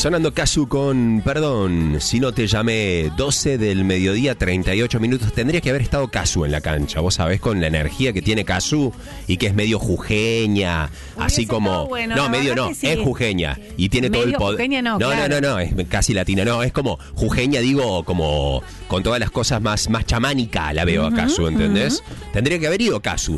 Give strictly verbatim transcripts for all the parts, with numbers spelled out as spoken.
Sonando Casu con Perdón, si no te llamé, doce del mediodía, treinta y ocho minutos. Tendría que haber estado Casu en la cancha, vos sabés, con la energía que tiene Casu y que es medio jujeña, así como... Bueno, no, medio no, sí. Es jujeña y tiene medio todo el poder. Jujeña no, no, claro. no, no, no, es casi latina, no, es como jujeña, digo, como con todas las cosas más, más chamánica la veo uh-huh, a Casu, ¿entendés? Uh-huh. Tendría que haber ido Casu.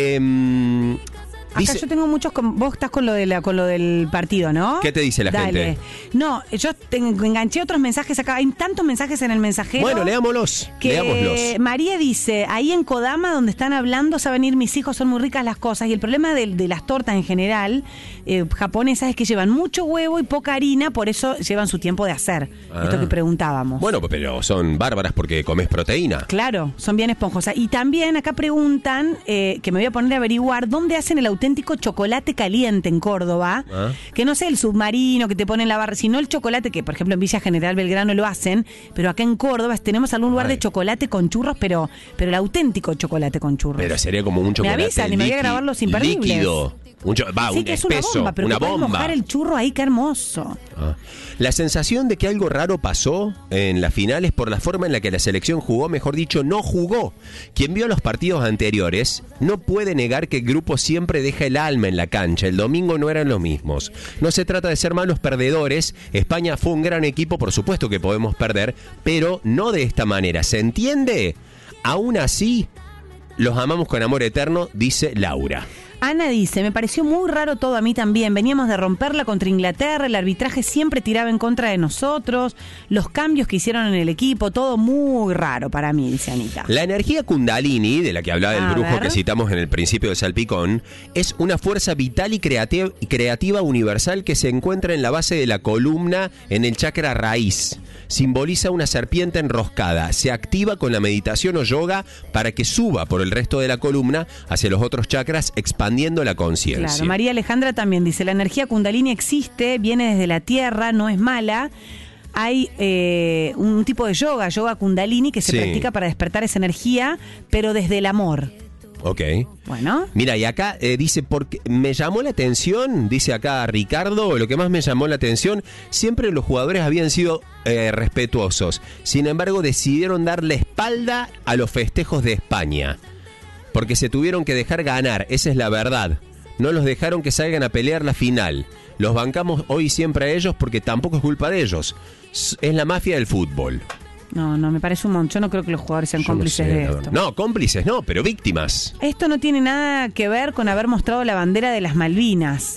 Eh... Acá Dice, yo tengo muchos... Con, vos estás con lo de la, con lo del partido, ¿no? ¿Qué te dice la Dale. gente? No, yo tengo, enganché otros mensajes acá. Hay tantos mensajes en el mensajero. Bueno, leámoslos. Que leámoslos. María dice, ahí en Kodama, donde están hablando, saben ir mis hijos, son muy ricas las cosas. Y el problema de, de las tortas en general, eh, japonesas, es que llevan mucho huevo y poca harina, por eso llevan su tiempo de hacer. Ah. Esto que preguntábamos. Bueno, pero son bárbaras porque comes proteína. Claro, son bien esponjosas. Y también acá preguntan, eh, que me voy a poner a averiguar, ¿dónde hacen el auténtico chocolate caliente en Córdoba? ¿Ah? Que no sé el submarino que te ponen en la barra, sino el chocolate que, por ejemplo, en Villa General Belgrano lo hacen, pero acá en Córdoba tenemos algún lugar Ay. de chocolate con churros, pero pero el auténtico chocolate con churros. Pero sería como un chocolate me avisan y me voy a grabar los imperdibles. Líquido. Un cho- va, sí, un que es espeso, una bomba, pero una te bomba. mojar el churro ahí, qué hermoso. Ah. La sensación de que algo raro pasó en la final es por la forma en la que la selección jugó, mejor dicho, no jugó. Quien vio los partidos anteriores no puede negar que el grupo siempre deja el alma en la cancha. El domingo no eran los mismos. No se trata de ser malos perdedores. España fue un gran equipo, por supuesto que podemos perder, pero no de esta manera. ¿Se entiende? Aún así, los amamos con amor eterno, dice Laura. Ana dice, me pareció muy raro todo a mí también. Veníamos de romperla contra Inglaterra, el arbitraje siempre tiraba en contra de nosotros, los cambios que hicieron en el equipo, todo muy raro para mí, dice Anita. La energía Kundalini, de la que hablaba el a brujo ver. que citamos en el principio de Salpicón, es una fuerza vital y creativa, creativa universal que se encuentra en la base de la columna, en el chakra raíz. Simboliza una serpiente enroscada. Se activa con la meditación o yoga para que suba por el resto de la columna hacia los otros chakras, expandiendo la conciencia. Claro, María Alejandra también dice, la energía Kundalini existe, viene desde la tierra, no es mala. Hay eh, un tipo de yoga, yoga Kundalini, que se Sí. practica para despertar esa energía, pero desde el amor. Ok. Bueno. Mira, y acá eh, dice, porque me llamó la atención, dice acá Ricardo, lo que más me llamó la atención, siempre los jugadores habían sido eh, respetuosos. Sin embargo, decidieron dar la espalda a los festejos de España. Porque se tuvieron que dejar ganar, esa es la verdad. No los dejaron que salgan a pelear la final. Los bancamos hoy siempre a ellos porque tampoco es culpa de ellos. Es la mafia del fútbol. No, no, me parece un montón. Yo no creo que los jugadores sean Yo cómplices no sé, de la esto. verdad. No, cómplices no, pero víctimas. Esto no tiene nada que ver con haber mostrado la bandera de las Malvinas.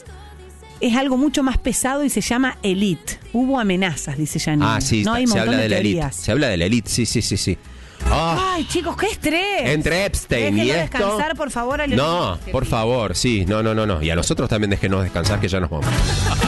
Es algo mucho más pesado y se llama elite. Hubo amenazas, dice Janine. Ah, sí, no, está, hay un se montón habla de, de la elite. teorías. Se habla de la elite, sí, sí, sí, sí. Oh, Ay, chicos, qué estrés. entre Epstein y Déjenlo esto... descansar, por favor. A No, por favor, sí, no, no, no, no. Y a nosotros también déjenos descansar que ya nos vamos.